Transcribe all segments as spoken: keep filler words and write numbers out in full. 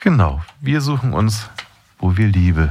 Genau, wir suchen uns, wo wir Liebe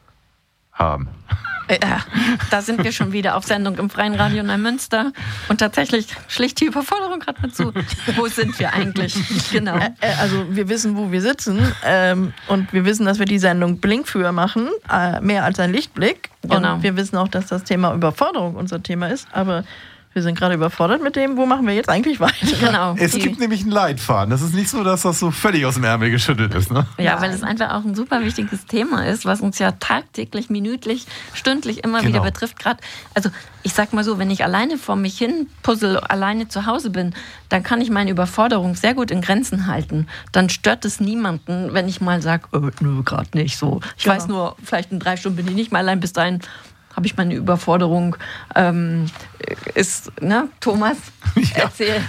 haben. Ja, da sind wir schon wieder auf Sendung im Freien Radio Neumünster. Und tatsächlich schlicht die Überforderung gerade mal zu. Wo sind wir eigentlich? Genau. Äh, also wir wissen, wo wir sitzen. Ähm, und wir wissen, dass wir die Sendung Blinkführer machen. Äh, mehr als ein Lichtblick. Genau. Und wir wissen auch, dass das Thema Überforderung unser Thema ist. Aber wir sind gerade überfordert mit dem, wo machen wir jetzt eigentlich weiter? Genau. Es Die, gibt nämlich einen Leitfaden. Das ist nicht so, dass das so völlig aus dem Ärmel geschüttelt ist. Ne? ja, weil es einfach auch ein super wichtiges Thema ist, was uns ja tagtäglich, minütlich, stündlich immer Genau. wieder betrifft. Gerade, also ich sag mal so, wenn ich alleine vor mich hin puzzle, alleine zu Hause bin, dann kann ich meine Überforderung sehr gut in Grenzen halten. Dann stört es niemanden, wenn ich mal sage, äh, nö, gerade nicht so. Ich Genau. weiß nur, vielleicht in drei Stunden bin ich nicht mehr allein, bis dahin habe ich meine Überforderung. Ähm, ist, ne, Thomas, Ja. erzähl.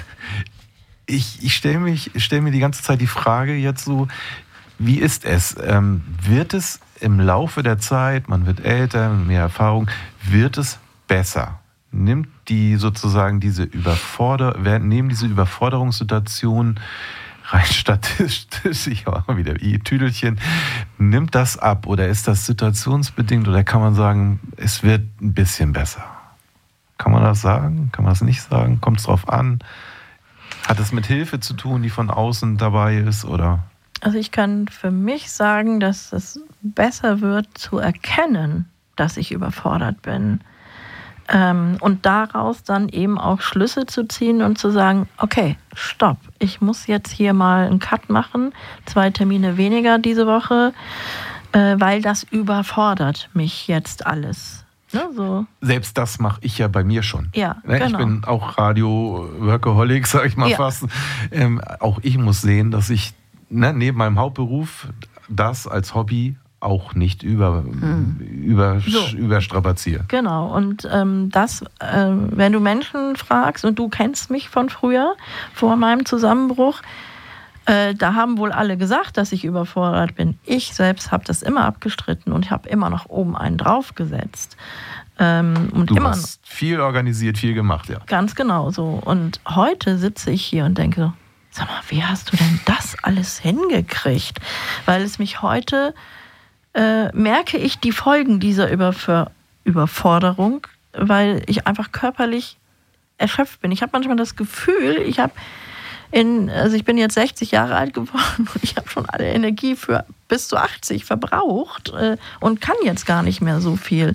Ich, ich stelle mich, stell mir die ganze Zeit die Frage jetzt so, wie ist es? Ähm, wird es im Laufe der Zeit, man wird älter, mehr Erfahrung, wird es besser? Nimmt die sozusagen diese Überforder, werden, nehmen diese Überforderungssituationen rein statistisch, ich habe mal wieder i-Tüdelchen, nimmt das ab oder ist das situationsbedingt oder kann man sagen, es wird ein bisschen besser? Kann man das sagen? Kann man das nicht sagen? Kommt es drauf an? Hat es mit Hilfe zu tun, die von außen dabei ist, oder? Also ich kann für mich sagen, dass es besser wird zu erkennen, dass ich überfordert bin. Ähm, und daraus dann eben auch Schlüsse zu ziehen und zu sagen, okay, stopp, ich muss jetzt hier mal einen Cut machen, zwei Termine weniger diese Woche, äh, weil das überfordert mich jetzt alles. Ne, so. Selbst das mache ich ja bei mir schon. Ja, ne, genau. Ich bin auch Radio-Workaholic, sag ich mal Ja. fast. Ähm, auch ich muss sehen, dass ich ne, neben meinem Hauptberuf das als Hobby auch nicht über, hm. über, So. überstrapaziere. Genau, und ähm, das, äh, wenn du Menschen fragst, und du kennst mich von früher, vor meinem Zusammenbruch, äh, da haben wohl alle gesagt, dass ich überfordert bin. Ich selbst habe das immer abgestritten und habe immer noch oben einen draufgesetzt. Ähm, und Du immer hast viel organisiert, viel gemacht, ja. Ganz genau so. Und heute sitze ich hier und denke, sag mal, wie hast du denn das alles hingekriegt? Weil es mich heute... Äh, merke ich die Folgen dieser Überf- Überforderung, weil ich einfach körperlich erschöpft bin. Ich habe manchmal das Gefühl, ich habe in, also ich bin jetzt sechzig Jahre alt geworden und ich habe schon alle Energie für bis zu achtzig verbraucht äh, und kann jetzt gar nicht mehr so viel.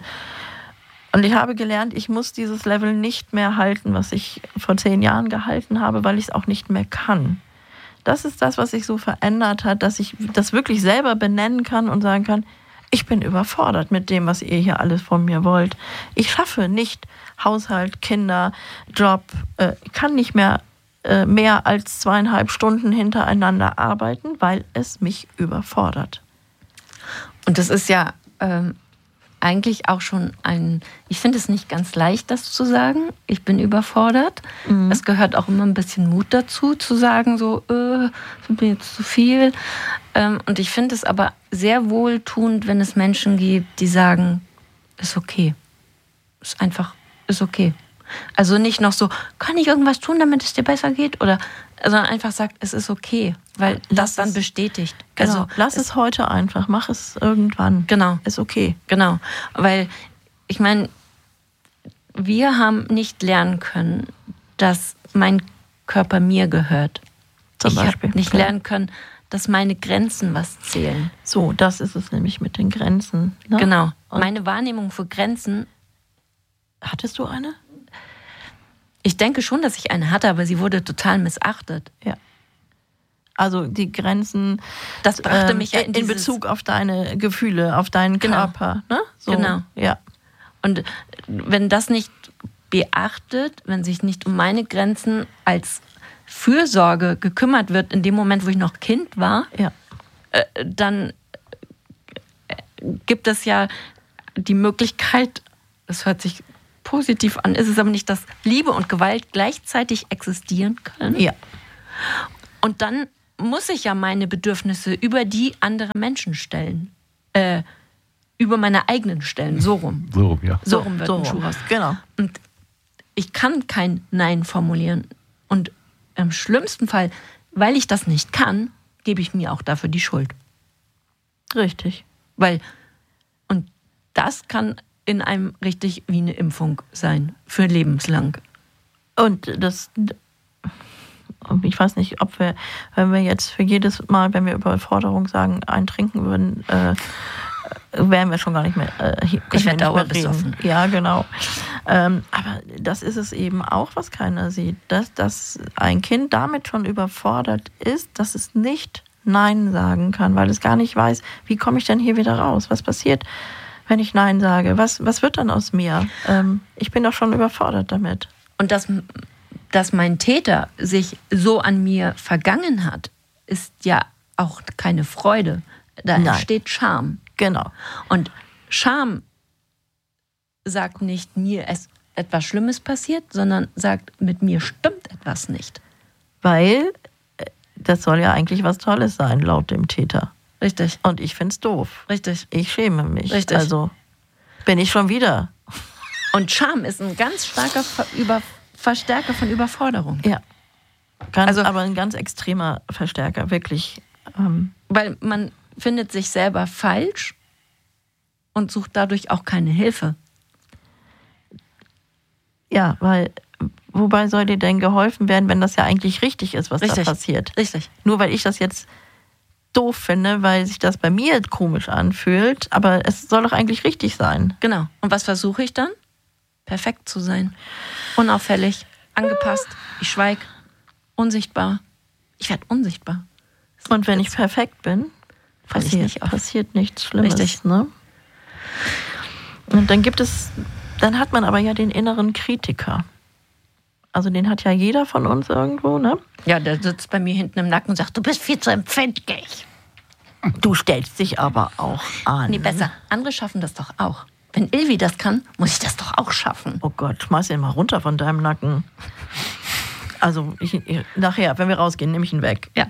Und ich habe gelernt, ich muss dieses Level nicht mehr halten, was ich vor zehn Jahren gehalten habe, weil ich es auch nicht mehr kann. Das ist das, was sich so verändert hat, dass ich das wirklich selber benennen kann und sagen kann, ich bin überfordert mit dem, was ihr hier alles von mir wollt. Ich schaffe nicht Haushalt, Kinder, Job, äh, kann nicht mehr äh, mehr als zweieinhalb Stunden hintereinander arbeiten, weil es mich überfordert. Und das ist ja ähm, eigentlich auch schon ein, ich finde es nicht ganz leicht, das zu sagen. Ich bin überfordert. Mhm. Es gehört auch immer ein bisschen Mut dazu, zu sagen, so, äh, das ist mir jetzt zu viel. Ähm, und ich finde es aber sehr wohltuend, wenn es Menschen gibt, die sagen, ist okay. Ist einfach, ist okay. Also nicht noch so, kann ich irgendwas tun, damit es dir besser geht? Oder, sondern einfach sagt, es ist okay. Weil das dann bestätigt. Genau, Also, lass es, es heute einfach, mach es irgendwann. Genau. Ist okay. Genau, weil ich meine, wir haben nicht lernen können, dass mein Körper mir gehört. Zum ich Beispiel. habe nicht Klar. lernen können, dass meine Grenzen was zählen. So, das ist es nämlich mit den Grenzen. Ne? Genau. Und meine Wahrnehmung für Grenzen. Hattest du eine? Ich denke schon, dass ich eine hatte, aber sie wurde total missachtet. Ja. Also die Grenzen, das brachte ähm, mich ja in, in Bezug auf deine Gefühle, auf deinen genau. Körper. Ne? So, genau. Ja. Und wenn das nicht beachtet, wenn sich nicht um meine Grenzen als Fürsorge gekümmert wird, in dem Moment, wo ich noch Kind war, ja. äh, dann gibt es ja die Möglichkeit, das hört sich positiv an, ist es aber nicht, dass Liebe und Gewalt gleichzeitig existieren können. Ja. Und dann muss ich ja meine Bedürfnisse über die anderer Menschen stellen. Äh, über meine eigenen stellen, so rum. So rum, ja. So rum wird so ein Schuh raus. Genau. Und ich kann kein Nein formulieren. Und im schlimmsten Fall, weil ich das nicht kann, gebe ich mir auch dafür die Schuld. Richtig. Weil, und das kann in einem richtig wie eine Impfung sein, für lebenslang. Und das, ich weiß nicht, ob wir, wenn wir jetzt für jedes Mal, wenn wir über Forderung sagen, eintrinken würden, äh, wären wir schon gar nicht mehr. Äh, ich werde dauerbesoffen. Ja, genau. Ähm, aber das ist es eben auch, was keiner sieht, dass, dass ein Kind damit schon überfordert ist, dass es nicht Nein sagen kann, weil es gar nicht weiß, wie komme ich denn hier wieder raus? Was passiert, wenn ich Nein sage? Was, was wird dann aus mir? Ähm, ich bin doch schon überfordert damit. Und dass, dass mein Täter sich so an mir vergangen hat, ist ja auch keine Freude. Da Nein. entsteht Scham. Genau. Und Scham sagt nicht, mir ist etwas Schlimmes passiert, sondern sagt, mit mir stimmt etwas nicht. Weil das soll ja eigentlich was Tolles sein, laut dem Täter. Richtig. Und ich find's doof. Richtig. Ich schäme mich. Richtig. Also bin ich schon wieder. Und Scham ist ein ganz starker Ver- Über- Verstärker von Überforderung. Ja. Ganz, Also- aber ein ganz extremer Verstärker, wirklich. Ähm, Weil man findet sich selber falsch und sucht dadurch auch keine Hilfe. ja, weil, wobei soll dir denn geholfen werden, wenn das ja eigentlich richtig ist, was Richtig. da passiert? Richtig. Nur weil ich das jetzt doof finde, weil sich das bei mir komisch anfühlt, aber es soll doch eigentlich richtig sein. Genau. Und was versuche ich dann? Perfekt zu sein. Unauffällig, angepasst. Ich schweig. Unsichtbar. Ich werde unsichtbar. Und wenn ich perfekt bin, Fall ich passiert, nicht auf. passiert nichts Schlimmes. Richtig. Ne? Und dann gibt es, dann hat man aber ja den inneren Kritiker. Also den hat ja jeder von uns irgendwo, ne? Ja, der sitzt bei mir hinten im Nacken und sagt, du bist viel zu empfindlich. Du stellst dich aber auch an. Nee, besser. Andere schaffen das doch auch. Wenn Ilvi das kann, muss ich das doch auch schaffen. Oh Gott, schmeiß ihn mal runter von deinem Nacken. Also ich, ich, nachher, wenn wir rausgehen, nehme ich ihn weg. Ja.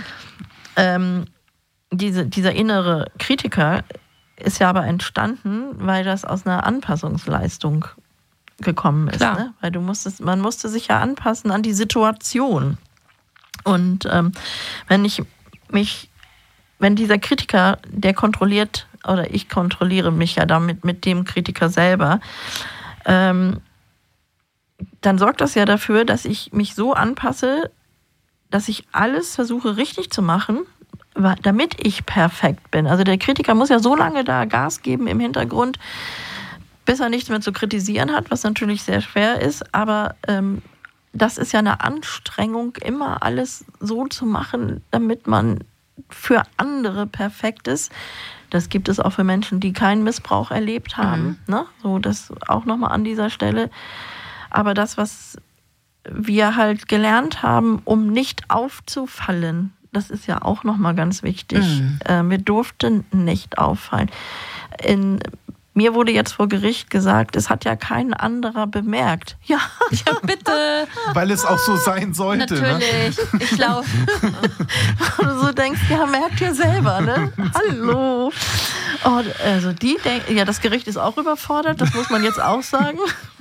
Ähm, diese, dieser innere Kritiker ist ja aber entstanden, weil das aus einer Anpassungsleistung gekommen ist. Klar. Ne? Weil du musstest, man musste sich ja anpassen an die Situation. Und ähm, wenn ich mich, wenn dieser Kritiker, der kontrolliert, oder ich kontrolliere mich ja damit mit dem Kritiker selber, ähm, dann sorgt das ja dafür, dass ich mich so anpasse, dass ich alles versuche richtig zu machen, damit ich perfekt bin. Also der Kritiker muss ja so lange da Gas geben im Hintergrund, bis er nichts mehr zu kritisieren hat, was natürlich sehr schwer ist. Aber ähm, das ist ja eine Anstrengung, immer alles so zu machen, damit man für andere perfekt ist. Das gibt es auch für Menschen, die keinen Missbrauch erlebt haben. Mhm. Ne? So, das auch nochmal an dieser Stelle. Aber das, was wir halt gelernt haben, um nicht aufzufallen, das ist ja auch nochmal ganz wichtig. Mhm. Äh, wir durften nicht auffallen. In, mir wurde jetzt vor Gericht gesagt, es hat ja kein anderer bemerkt. Ja, ja bitte. Weil es auch so sein sollte. Natürlich. Ne? Ich laufe. Und du so denkst, ja, merkt ihr selber, ne? Hallo. Oh, also die denken, ja, das Gericht ist auch überfordert, das muss man jetzt auch sagen.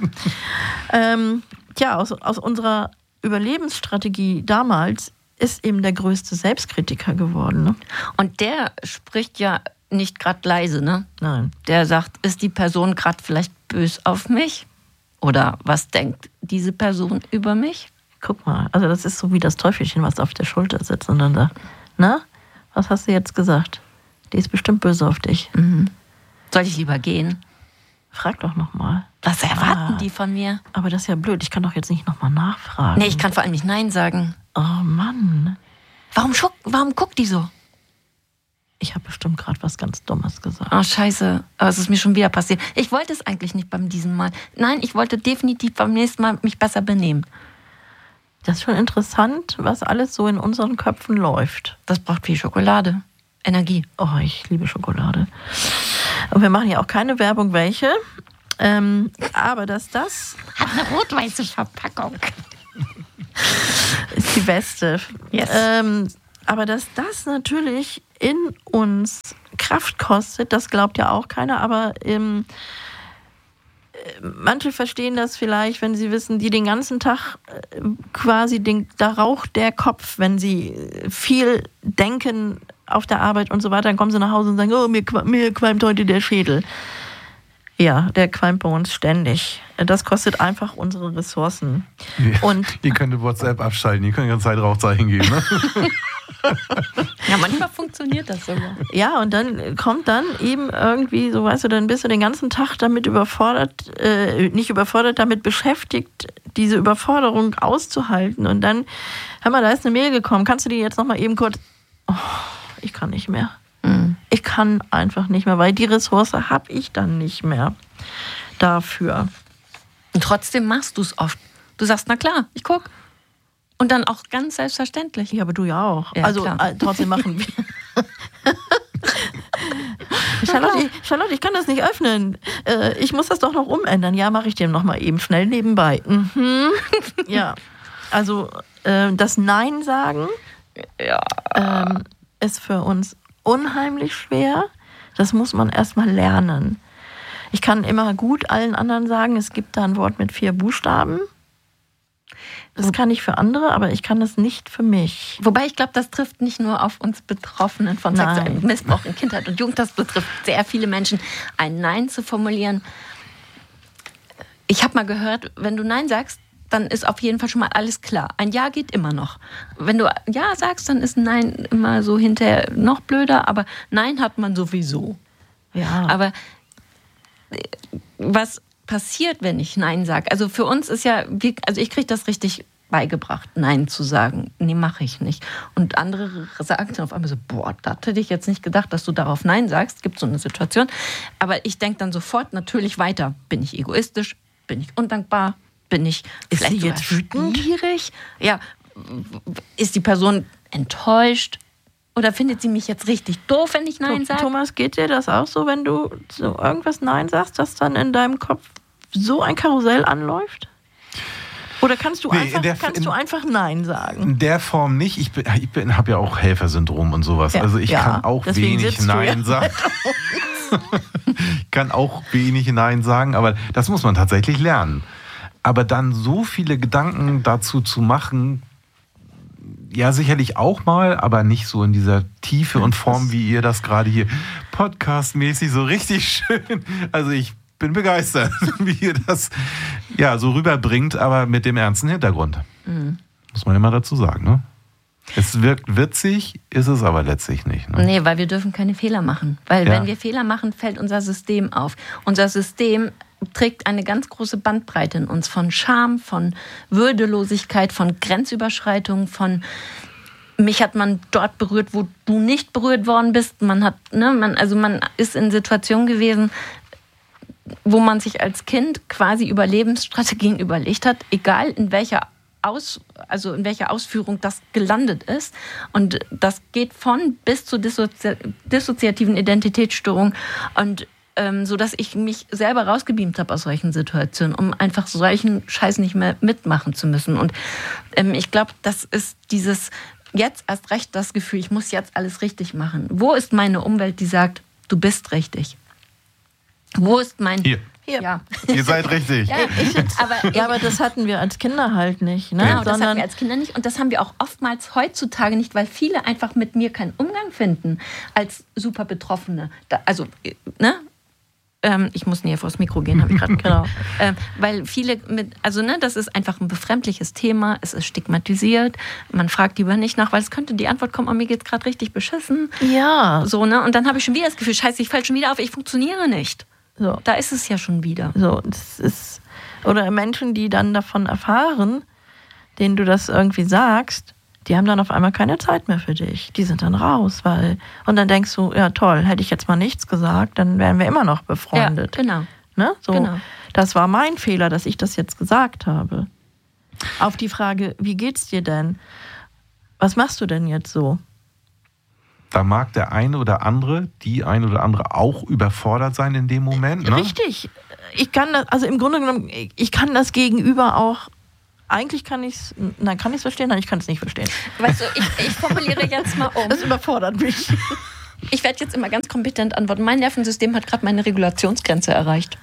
ähm, ja, aus, aus unserer Überlebensstrategie damals ist eben der größte Selbstkritiker geworden. Ne? Und der spricht ja nicht gerade leise, ne? Nein. Der sagt, ist die Person gerade vielleicht böse auf mich? Oder was denkt diese Person über mich? Guck mal, also das ist so wie das Teufelchen, was auf der Schulter sitzt und dann sagt, na, was hast du jetzt gesagt? Die ist bestimmt böse auf dich. Mhm. Soll ich lieber gehen? Frag doch nochmal. Was erwarten ah, die von mir? Aber das ist ja blöd, ich kann doch jetzt nicht nochmal nachfragen. Nee, ich kann vor allem nicht Nein sagen. Oh Mann. Warum, schuck, warum guckt die so? Ich habe bestimmt gerade was ganz Dummes gesagt. Oh, scheiße. Aber es ist mir schon wieder passiert. Ich wollte es eigentlich nicht beim diesem Mal. Nein, ich wollte definitiv beim nächsten Mal mich besser benehmen. Das ist schon interessant, was alles so in unseren Köpfen läuft. Das braucht viel Schokolade. Energie. Oh, ich liebe Schokolade. Und wir machen ja auch keine Werbung, welche. Ähm, aber dass das... Hat eine rot-weiße Verpackung. Ist die beste. Yes. Ähm, aber dass das natürlich in uns Kraft kostet, das glaubt ja auch keiner. Aber ähm, manche verstehen das vielleicht, wenn sie wissen, die den ganzen Tag äh, quasi, den, da raucht der Kopf, wenn sie viel denken, auf der Arbeit und so weiter, dann kommen sie nach Hause und sagen, oh, mir, mir qualmt heute der Schädel. Ja, der qualmt bei uns ständig. Das kostet einfach unsere Ressourcen. Ja, und ihr könnt WhatsApp abschalten, ihr könnt die ganze Zeit Rauchzeichen geben. Ne? Ja, manchmal funktioniert das sogar. Ja, und dann kommt dann eben irgendwie, so weißt du, dann bist du den ganzen Tag damit überfordert, äh, nicht überfordert, damit beschäftigt, diese Überforderung auszuhalten. Und dann, hör mal, da ist eine Mail gekommen, kannst du die jetzt nochmal eben kurz... Oh, ich kann nicht mehr. Mhm. Ich kann einfach nicht mehr, weil die Ressource habe ich dann nicht mehr dafür. Und trotzdem machst du es oft. Du sagst, na klar, ich guck. Und dann auch ganz selbstverständlich. Ja, aber du ja auch. Ja, also klar. äh, trotzdem machen wir. Charlotte, ich, Charlotte, ich kann das nicht öffnen. Äh, ich muss das doch noch umändern. Ja, mache ich dir noch mal eben schnell nebenbei. Mhm. Ja, also äh, das Nein sagen Ja. ähm, ist für uns unheimlich schwer. Das muss man erstmal lernen. Ich kann immer gut allen anderen sagen, es gibt da ein Wort mit vier Buchstaben. Das kann ich für andere, aber ich kann das nicht für mich. Wobei ich glaube, das trifft nicht nur auf uns Betroffenen von Nein. sexuellem Missbrauch in Kindheit und Jugend, das betrifft sehr viele Menschen, ein Nein zu formulieren. Ich habe mal gehört, wenn du Nein sagst, dann ist auf jeden Fall schon mal alles klar. Ein Ja geht immer noch. Wenn du Ja sagst, dann ist ein Nein immer so hinterher noch blöder, aber Nein hat man sowieso. Ja. Aber was passiert, wenn ich Nein sage? Also für uns ist ja, also ich kriege das richtig beigebracht, Nein zu sagen. Nee, mache ich nicht. Und andere sagen dann auf einmal so, boah, das hätte ich jetzt nicht gedacht, dass du darauf Nein sagst. Gibt so eine Situation. Aber ich denke dann sofort natürlich weiter. Bin ich egoistisch? Bin ich undankbar? Bin ich Ist vielleicht sie jetzt wütend? schwierig? Ja, ist die Person enttäuscht? Oder findet sie mich jetzt richtig doof, wenn ich Nein sage? Thomas, geht dir das auch so, wenn du so irgendwas Nein sagst, dass dann in deinem Kopf so ein Karussell anläuft? Oder kannst du, Nee, einfach, in der- kannst in- du einfach Nein sagen? In der Form nicht. Ich, bin, ich bin, habe ja auch Helfersyndrom und sowas. Ja, Also ich ja. kann auch Deswegen wenig sitzt du Nein ja sagen. Ich kann auch wenig Nein sagen, aber das muss man tatsächlich lernen. Aber dann so viele Gedanken dazu zu machen, ja, sicherlich auch mal, aber nicht so in dieser Tiefe und Form, wie ihr das gerade hier podcastmäßig so richtig schön. Also ich bin begeistert, wie ihr das ja so rüberbringt, aber mit dem ernsten Hintergrund. Mhm. Muss man immer dazu sagen, ne? Es wirkt witzig, ist es aber letztlich nicht. Ne? Nee, weil wir dürfen keine Fehler machen. Weil Ja. wenn wir Fehler machen, fällt unser System auf. Unser System trägt eine ganz große Bandbreite in uns von Scham, von Würdelosigkeit, von Grenzüberschreitung, von mich hat man dort berührt, wo du nicht berührt worden bist. Man hat, ne, man, also man ist in Situationen gewesen, wo man sich als Kind quasi Überlebensstrategien überlegt hat, egal in welcher Aus, also in welcher Ausführung das gelandet ist. Und das geht von bis zu dissozi- dissoziativen Identitätsstörungen und ähm, so, dass ich mich selber rausgebeamt habe aus solchen Situationen, um einfach solchen Scheiß nicht mehr mitmachen zu müssen. Und ähm, ich glaube, das ist dieses jetzt erst recht das Gefühl, ich muss jetzt alles richtig machen. Wo ist meine Umwelt, die sagt, du bist richtig? Wo ist mein... Hier, Hier. Ja. ihr seid richtig. Ja, ich, aber, Ja, aber das hatten wir als Kinder halt nicht. Ne? Genau, das hatten Sondern wir als Kinder nicht. Und das haben wir auch oftmals heutzutage nicht, weil viele einfach mit mir keinen Umgang finden als super Betroffene. Da, also, ne? Ähm, ich muss näher vors Mikro gehen, habe ich gerade genau. Ähm, weil viele mit, also ne, das ist einfach ein befremdliches Thema, es ist stigmatisiert, man fragt lieber nicht nach, weil es könnte die Antwort kommen, oh, mir geht's gerade richtig beschissen. ja, So, ne? Und dann habe ich schon wieder das Gefühl, scheiße, ich falle schon wieder auf, ich funktioniere nicht. so. Da ist es ja schon wieder. So, das ist, oder Menschen, die dann davon erfahren, denen du das irgendwie sagst, die haben dann auf einmal keine Zeit mehr für dich. Die sind dann raus, weil, und dann denkst du, ja toll, hätte ich jetzt mal nichts gesagt, dann wären wir immer noch befreundet. Ja, genau. Ne? So, Genau. Das war mein Fehler, dass ich das jetzt gesagt habe. Auf die Frage, wie geht's dir denn? Was machst du denn jetzt so? Da mag der eine oder andere, die eine oder andere auch überfordert sein in dem Moment. Ne? Richtig. Ich kann das, also im Grunde genommen, ich kann das Gegenüber auch, eigentlich kann ich es, nein, kann ich es verstehen? Nein, ich kann es nicht verstehen. Weißt du, ich, ich formuliere jetzt mal um. Das überfordert mich. Ich werde jetzt immer ganz kompetent antworten. Mein Nervensystem hat gerade meine Regulationsgrenze erreicht.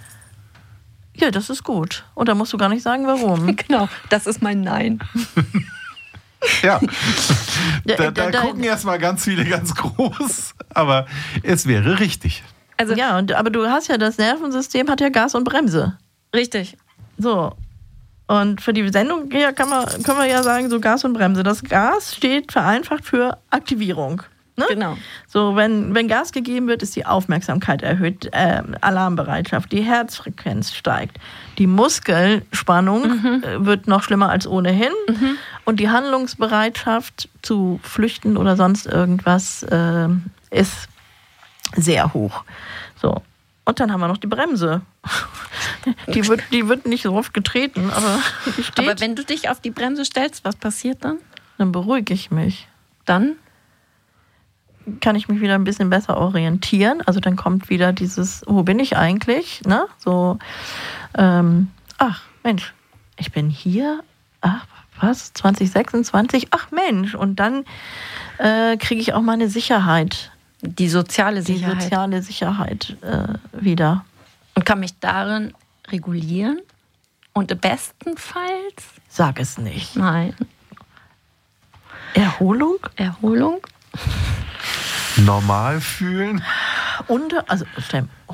Ja, das ist gut. Und da musst du gar nicht sagen, warum. Genau, das ist mein Nein. Ja, da, da gucken erstmal ganz viele ganz groß, aber es wäre richtig. Also, ja, und, aber du hast ja, das Nervensystem hat ja Gas und Bremse. Richtig. So. Und für die Sendung hier kann man, können wir ja sagen, so Gas und Bremse. Das Gas steht vereinfacht für Aktivierung. Ne? Genau. So, wenn, wenn Gas gegeben wird, ist die Aufmerksamkeit erhöht, äh, Alarmbereitschaft, die Herzfrequenz steigt, die Muskelspannung mhm. äh, wird noch schlimmer als ohnehin mhm. und die Handlungsbereitschaft zu flüchten oder sonst irgendwas äh, ist sehr hoch. So. Und dann haben wir noch die Bremse. Die wird, die wird nicht so oft getreten, aber die steht. Aber wenn du dich auf die Bremse stellst, was passiert dann? Dann beruhige ich mich. Dann kann ich mich wieder ein bisschen besser orientieren. Also dann kommt wieder dieses, wo bin ich eigentlich? Ne? So, ähm, ach Mensch, ich bin hier. Ach, was? zwanzig sechsundzwanzig? Ach Mensch. Und dann äh, kriege ich auch meine Sicherheit. Die soziale Sicherheit. Die soziale Sicherheit äh, wieder. Und kann mich darin regulieren? Und bestenfalls? Sag es nicht. Nein. Erholung? Erholung? Normal fühlen? Und, also, oh.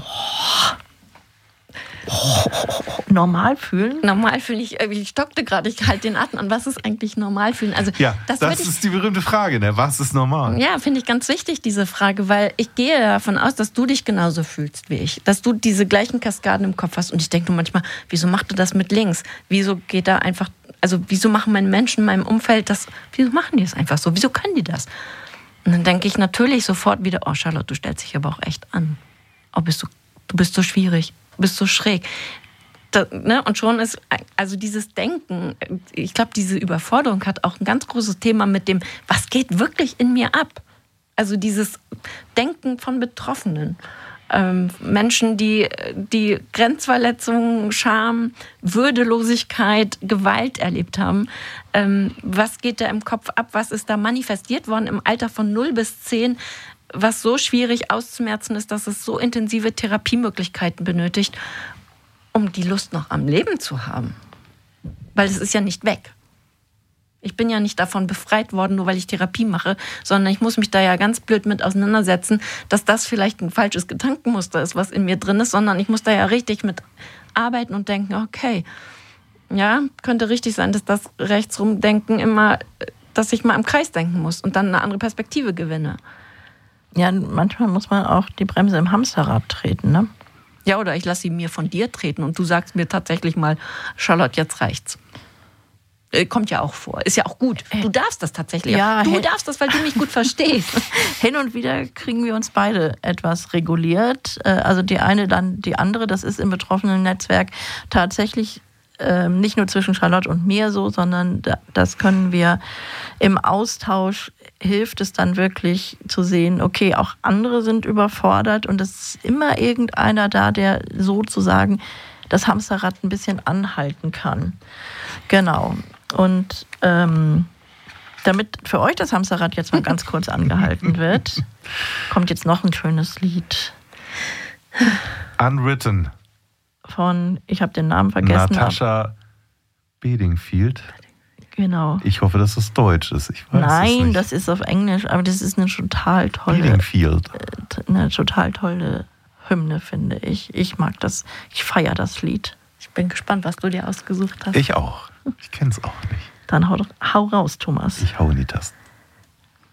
Oh. Normal fühlen? Normal fühlen, ich, ich stockte gerade, ich halte den Atem an. Was ist eigentlich normal fühlen? Also, ja, das, das ist ich, die berühmte Frage, ne? Was ist normal? Ja, finde ich ganz wichtig, diese Frage, weil ich gehe davon aus, dass du dich genauso fühlst wie ich. Dass du diese gleichen Kaskaden im Kopf hast. Und ich denke nur manchmal, wieso macht du das mit links? Wieso geht da einfach, also wieso machen meine Menschen in meinem Umfeld das, wieso machen die das einfach so? Wieso können die das? Und dann denke ich natürlich sofort wieder, oh Charlotte, du stellst dich aber auch echt an. Oh, bist du, du bist so schwierig, du bist so schräg. Da, ne? Und schon ist, also dieses Denken, ich glaube, diese Überforderung hat auch ein ganz großes Thema mit dem, was geht wirklich in mir ab? Also dieses Denken von Betroffenen. Ähm, Menschen, die, die Grenzverletzungen, Scham, Würdelosigkeit, Gewalt erlebt haben. Ähm, was geht da im Kopf ab? Was ist da manifestiert worden im Alter von null bis zehn, was so schwierig auszumerzen ist, dass es so intensive Therapiemöglichkeiten benötigt, um die Lust noch am Leben zu haben? Weil es ist ja nicht weg. Ich bin ja nicht davon befreit worden, nur weil ich Therapie mache, sondern ich muss mich da ja ganz blöd mit auseinandersetzen, dass das vielleicht ein falsches Gedankenmuster ist, was in mir drin ist, sondern ich muss da ja richtig mit arbeiten und denken, okay, ja, könnte richtig sein, dass das Rechtsrumdenken immer, dass ich mal im Kreis denken muss und dann eine andere Perspektive gewinne. Ja, manchmal muss man auch die Bremse im Hamsterrad treten, ne? Ja, oder ich lasse sie mir von dir treten und du sagst mir tatsächlich mal, Charlotte, jetzt reicht's. Kommt ja auch vor. Ist ja auch gut. Du darfst das tatsächlich. Ja, du darfst das, weil du mich gut verstehst. Hin und wieder kriegen wir uns beide etwas reguliert. Also die eine, dann die andere. Das ist im betroffenen Netzwerk tatsächlich nicht nur zwischen Charlotte und mir so, sondern das können wir im Austausch, hilft es dann wirklich zu sehen, okay, auch andere sind überfordert und es ist immer irgendeiner da, der sozusagen das Hamsterrad ein bisschen anhalten kann. Genau. Und ähm, damit für euch das Hamsterrad jetzt mal ganz kurz angehalten wird, kommt jetzt noch ein schönes Lied. Unwritten. Von, ich habe den Namen vergessen. Natasha Bedingfield. Genau. Ich hoffe, dass es Deutsch ist. Ich weiß Nein, es nicht. das ist auf Englisch, aber das ist eine total tolle, Bedingfield. eine total tolle Hymne, finde ich. Ich mag das, ich feiere das Lied. Ich bin gespannt, was du dir ausgesucht hast. Ich auch. Ich kenne es auch nicht. Dann hau, hau raus, Thomas. Ich hau in die Tasten.